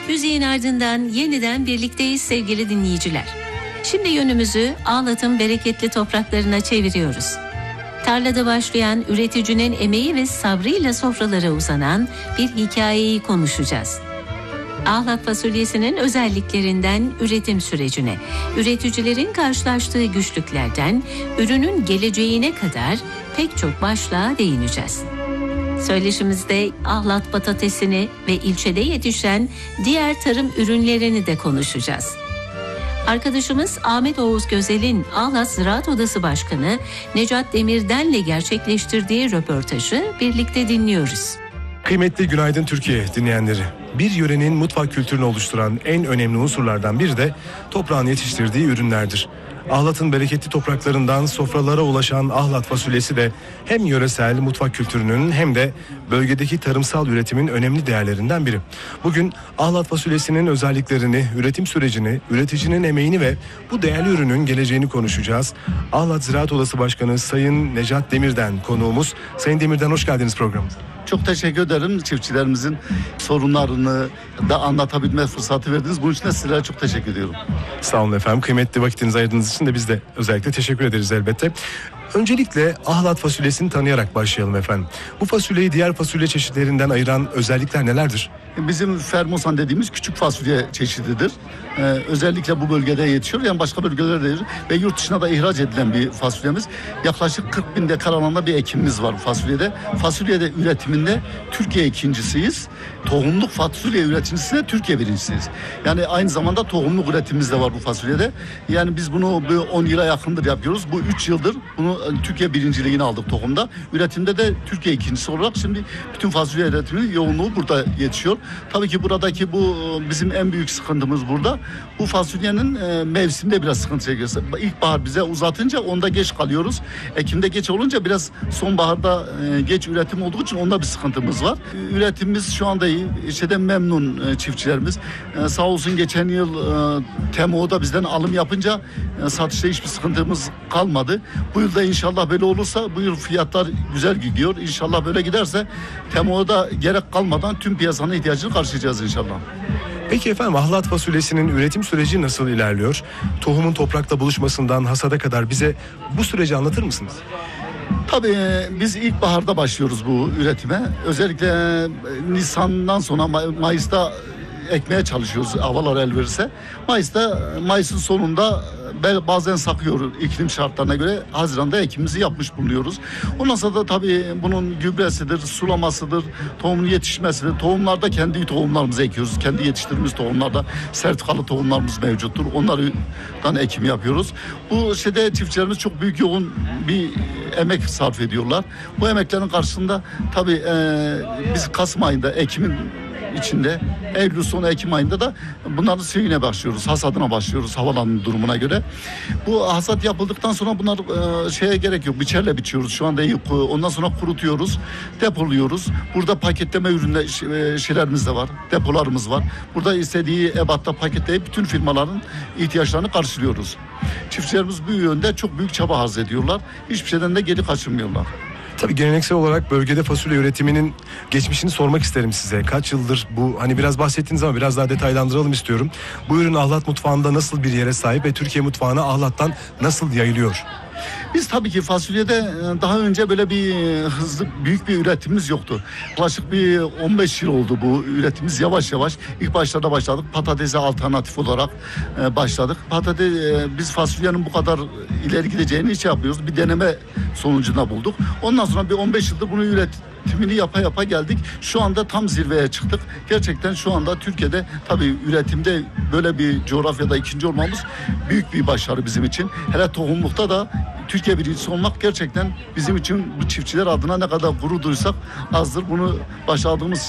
Müziğin ardından yeniden birlikteyiz sevgili dinleyiciler. Şimdi yönümüzü Ağlat'ın bereketli topraklarına çeviriyoruz. Tarlada başlayan üreticinin emeği ve sabrıyla sofralara uzanan bir hikayeyi konuşacağız. Ahlat fasulyesinin özelliklerinden üretim sürecine, üreticilerin karşılaştığı güçlüklerden ürünün geleceğine kadar pek çok başlığa değineceğiz. Söyleşimizde Ahlat patatesini ve ilçede yetişen diğer tarım ürünlerini de konuşacağız. Arkadaşımız Ahmet Oğuz Gözel'in Ahlat Ziraat Odası Başkanı Necat Demirden'le gerçekleştirdiği röportajı birlikte dinliyoruz. Kıymetli Günaydın Türkiye dinleyenleri. Bir yörenin mutfak kültürünü oluşturan en önemli unsurlardan biri de toprağın yetiştirdiği ürünlerdir. Ahlat'ın bereketli topraklarından sofralara ulaşan Ahlat fasulyesi de hem yöresel mutfak kültürünün hem de bölgedeki tarımsal üretimin önemli değerlerinden biri. Bugün Ahlat fasulyesinin özelliklerini, üretim sürecini, üreticinin emeğini ve bu değerli ürünün geleceğini konuşacağız. Ahlat Ziraat Odası Başkanı Sayın Necat Demirden konuğumuz. Sayın Demirden, hoş geldiniz programımıza. Çok teşekkür ederim. Çiftçilerimizin sorunlarını da anlatabilme fırsatı verdiniz. Bunun için de sizlere çok teşekkür ediyorum. Sağ olun efendim. Kıymetli vakitinizi ayırdığınız için de biz de özellikle teşekkür ederiz elbette. Öncelikle Ahlat fasulyesini tanıyarak başlayalım efendim. Bu fasulyeyi diğer fasulye çeşitlerinden ayıran özellikler nelerdir? Bizim Fermosan dediğimiz küçük fasulye çeşididir. Özellikle bu bölgede yetişiyor. Yani başka bölgelerde de yetişiyor. Ve yurt dışına da ihraç edilen bir fasulyemiz. Yaklaşık 40 bin dekar alanda bir ekimimiz var bu fasulyede. Fasulyede üretiminde Türkiye ikincisiyiz. Tohumluk fasulye üretiminde Türkiye birincisiyiz. Yani aynı zamanda tohumluk üretimimiz de var bu fasulyede. Yani biz bunu 10 yıla yakındır yapıyoruz. Bu 3 yıldır bunu Türkiye birinciliğini aldık tohumda. Üretimde de Türkiye ikincisi olarak şimdi bütün fasulye üretiminin yoğunluğu burada yetişiyor. Tabii ki buradaki bu bizim en büyük sıkıntımız burada. Bu fasulyenin mevsimde biraz sıkıntı çekiyoruz. İlkbahar bize uzatınca onda geç kalıyoruz. Ekim'de geç olunca biraz sonbaharda geç üretim olduğu için onda bir sıkıntımız var. Üretimimiz şu anda iyi. İşte memnun çiftçilerimiz. Sağ olsun geçen yıl TMO'da bizden alım yapınca satışta hiçbir sıkıntımız kalmadı. Bu yıl da inşallah böyle olursa bu yıl fiyatlar güzel gidiyor. İnşallah böyle giderse TMO'da gerek kalmadan tüm piyasanın ihtiyacını karşılayacağız inşallah. Peki efendim, Ahlat fasulyesinin üretim süreci nasıl ilerliyor? Tohumun toprakla buluşmasından hasada kadar bize bu süreci anlatır mısınız? Tabii biz ilkbaharda başlıyoruz bu üretime. Özellikle Nisan'dan sonra Mayıs'ta ekmeye çalışıyoruz havalar el verirse. Mayıs'ın sonunda bazen sakıyor iklim şartlarına göre. Haziran'da ekimimizi yapmış bulunuyoruz. Ondan sonra da tabii bunun gübresidir, sulamasıdır, tohumun yetişmesidir. Tohumlarda kendi tohumlarımızı ekiyoruz. Kendi yetiştirdiğimiz tohumlarda sertifikalı tohumlarımız mevcuttur. Onlardan ekim yapıyoruz. Bu şeyde çiftçilerimiz çok büyük yoğun bir emek sarf ediyorlar. Bu emeklerin karşısında tabii biz Kasım ayında ekimin içinde, Eylül sonu Ekim ayında da bunların suyuna başlıyoruz, hasadına başlıyoruz havalanın durumuna göre. Bu hasat yapıldıktan sonra bunlar şeye gerek yok, biçerle biçiyoruz. Şu anda ondan sonra kurutuyoruz, depoluyoruz. Burada paketleme ürünler şeylerimiz de var, depolarımız var. Burada istediği ebatta paketleyip bütün firmaların ihtiyaçlarını karşılıyoruz. Çiftçilerimiz bu yönde çok büyük çaba harz ediyorlar. Hiçbir şeyden de geri kaçırmıyorlar. Tabii geleneksel olarak bölgede fasulye üretiminin geçmişini sormak isterim size. Kaç yıldır bu, hani biraz bahsettiniz ama biraz daha detaylandıralım istiyorum. Bu ürün Ahlat mutfağında nasıl bir yere sahip ve Türkiye mutfağına Ahlat'tan nasıl yayılıyor? Biz tabii ki fasulyede daha önce böyle bir hızlı büyük bir üretimimiz yoktu. Yaklaşık bir 15 yıl oldu bu üretimimiz yavaş yavaş. İlk başlarda başladık. Patatese alternatif olarak başladık. Biz fasulyenin bu kadar ileri gideceğini hiç yapmıyoruz. Bir deneme sonucunda bulduk. Ondan sonra bir 15 yıldır bunu üretimini yapa geldik. Şu anda tam zirveye çıktık. Gerçekten şu anda Türkiye'de tabii üretimde böyle bir coğrafyada ikinci olmamız büyük bir başarı bizim için. Hele tohumlukta da Türkiye birincisi olmak gerçekten bizim için bu çiftçiler adına ne kadar gurur duysak azdır. Bunu başardığımız